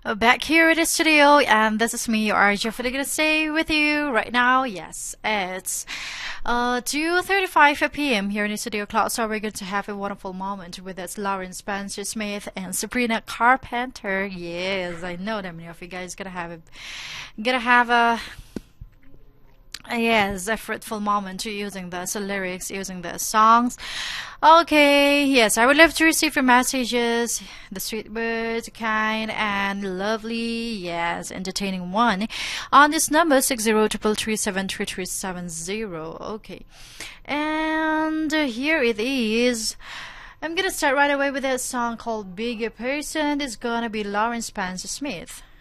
Back here at the studio, and this is me, RJ, for gonna stay with you right now. Yes, it's 2:35 p.m. here in the studio clock, so we're going to have a wonderful moment with us, Lauren Spencer Smith and Sabrina Carpenter. Yes, I know that many of you guys gonna have a yes, a fruitful moment to using the lyrics, using the songs. Okay, yes, I would love to receive your messages, the sweet words, kind and lovely, yes, entertaining one, on this number 6033373370. Okay, and here it is. I'm gonna start right away with a song called Bigger Person. It's gonna be Lauren Spencer Smith.